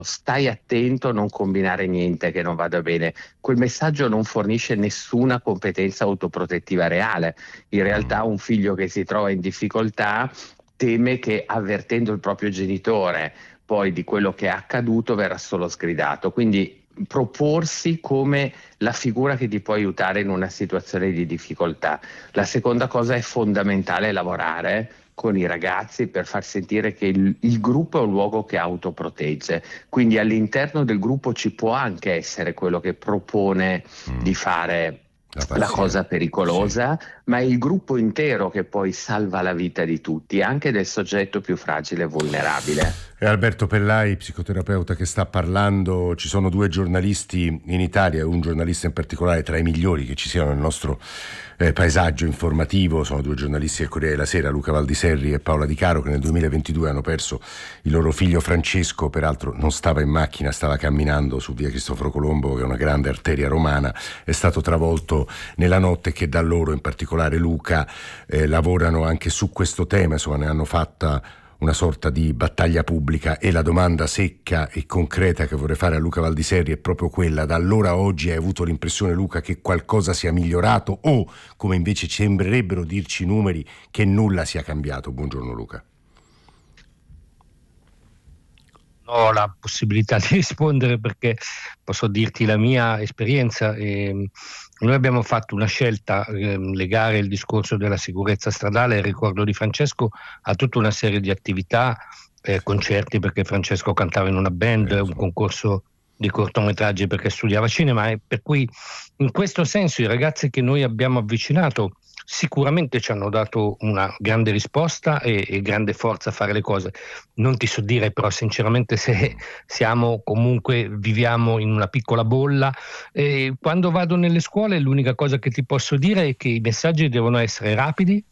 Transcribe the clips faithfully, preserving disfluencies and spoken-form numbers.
stai attento a non combinare niente che non vada bene. Quel messaggio non fornisce nessuna competenza autoprotettiva reale. In realtà un figlio che si trova in difficoltà teme che, avvertendo il proprio genitore poi di quello che è accaduto, verrà solo sgridato. Quindi proporsi come la figura che ti può aiutare in una situazione di difficoltà. La seconda cosa è fondamentale lavorare con i ragazzi per far sentire che il, il gruppo è un luogo che autoprotegge, quindi all'interno del gruppo ci può anche essere quello che propone mm. di fare la, la cosa pericolosa, sì. Ma è il gruppo intero che poi salva la vita di tutti, anche del soggetto più fragile e vulnerabile. È Alberto Pellai, psicoterapeuta, che sta parlando. Ci sono due giornalisti in Italia, un giornalista in particolare tra i migliori che ci siano nel nostro eh, paesaggio informativo. Sono due giornalisti del Corriere della Sera, Luca Valdiserri e Paola Di Caro, che nel duemilaventidue hanno perso il loro figlio Francesco. Peraltro non stava in macchina, stava camminando su via Cristoforo Colombo, che è una grande arteria romana. È stato travolto nella notte, che da loro, in particolare Luca, eh, lavorano anche su questo tema. Insomma, ne hanno fatta una sorta di battaglia pubblica, e la domanda secca e concreta che vorrei fare a Luca Valdiserri è proprio quella: da allora a oggi hai avuto l'impressione, Luca, che qualcosa sia migliorato, o, come invece sembrerebbero dirci i numeri, che nulla sia cambiato? Buongiorno Luca. Ho la possibilità di rispondere perché posso dirti la mia esperienza. E noi abbiamo fatto una scelta, eh, legare il discorso della sicurezza stradale, il ricordo di Francesco, a tutta una serie di attività, eh, concerti perché Francesco cantava in una band, un concorso di cortometraggi perché studiava cinema, e per cui in questo senso i ragazzi che noi abbiamo avvicinato sicuramente ci hanno dato una grande risposta e, e grande forza a fare le cose. Non ti so dire però sinceramente se siamo comunque, viviamo in una piccola bolla. E quando vado nelle scuole l'unica cosa che ti posso dire è che i messaggi devono essere rapidi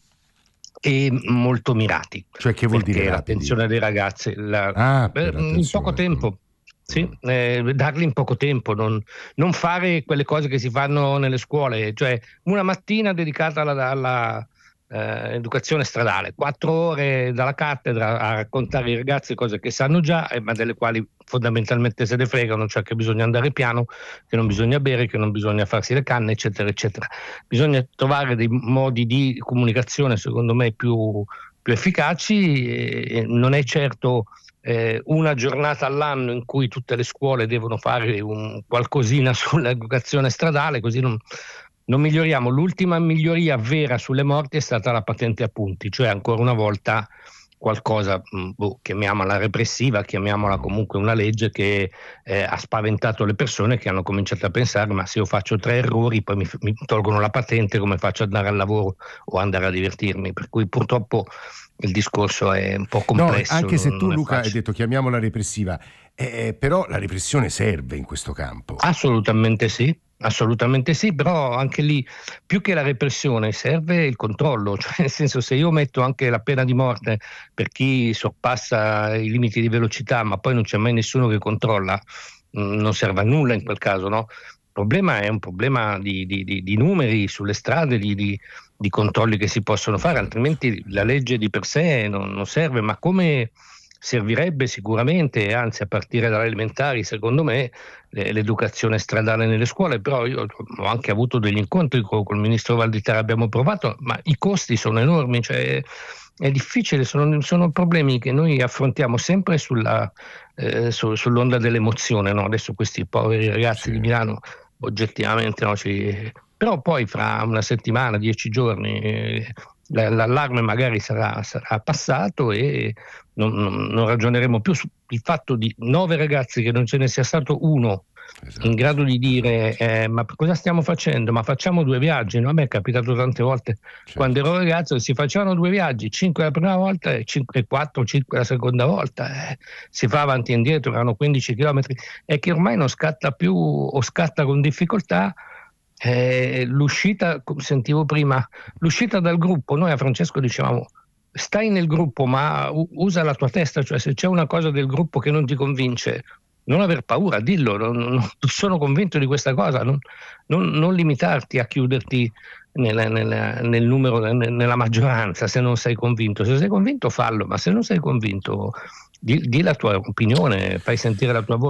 e molto mirati. Cioè, che vuol dire rapidi? L'attenzione dei ragazzi la, ah, eh, in poco tempo. Sì, eh, darli in poco tempo, non, non fare quelle cose che si fanno nelle scuole, cioè una mattina dedicata alla, alla eh, educazione stradale, quattro ore dalla cattedra a raccontare ai ragazzi cose che sanno già, eh, ma delle quali fondamentalmente se ne fregano, cioè che bisogna andare piano, che non bisogna bere, che non bisogna farsi le canne, eccetera, eccetera. Bisogna trovare dei modi di comunicazione, secondo me, più, più efficaci, e non è certo Eh, una giornata all'anno in cui tutte le scuole devono fare un qualcosina sull'educazione stradale, così non, non miglioriamo. L'ultima miglioria vera sulle morti è stata la patente a punti, cioè ancora una volta qualcosa, boh, chiamiamola repressiva, chiamiamola comunque una legge che eh, ha spaventato le persone, che hanno cominciato a pensare: ma se io faccio tre errori poi mi, mi tolgono la patente, come faccio ad andare al lavoro o andare a divertirmi? Per cui purtroppo il discorso è un po' complesso. No, anche se tu, Luca, facile. hai detto chiamiamola repressiva, eh, però la repressione serve in questo campo. Assolutamente sì, assolutamente sì, però anche lì più che la repressione serve il controllo, cioè nel senso, se io metto anche la pena di morte per chi sorpassa i limiti di velocità, ma poi non c'è mai nessuno che controlla, mh, non serve a nulla in quel caso, no? Il problema è un problema di, di, di, di numeri sulle strade, di, di, di controlli che si possono fare, altrimenti la legge di per sé non, non serve, ma come servirebbe sicuramente, anzi a partire dalle elementari secondo me, l'educazione stradale nelle scuole. Però io ho anche avuto degli incontri con, con il ministro Valditara, abbiamo provato, ma i costi sono enormi, cioè è difficile, sono, sono problemi che noi affrontiamo sempre sulla, eh, su, sull'onda dell'emozione, no? Adesso questi poveri ragazzi sì. di Milano oggettivamente no, ci... però poi fra una settimana, dieci giorni eh, l'allarme magari sarà, sarà passato e non, non, non ragioneremo più sul fatto di nove ragazzi che non ce ne sia stato uno esatto. in grado di dire eh, ma cosa stiamo facendo? Ma facciamo due viaggi, no? A me è capitato tante volte certo. quando ero ragazzo si facevano due viaggi, cinque la prima volta e cinque, quattro, cinque la seconda volta, eh, si fa avanti e indietro, erano quindici chilometri, e che ormai non scatta più o scatta con difficoltà. Eh, l'uscita, come sentivo prima, l'uscita dal gruppo, noi a Francesco dicevamo stai nel gruppo ma usa la tua testa, cioè se c'è una cosa del gruppo che non ti convince non aver paura, dillo, non, non sono convinto di questa cosa, non, non, non limitarti a chiuderti nel, nel, nel numero, nel, nella maggioranza se non sei convinto. Se sei convinto fallo, ma se non sei convinto di, di la tua opinione, fai sentire la tua voce.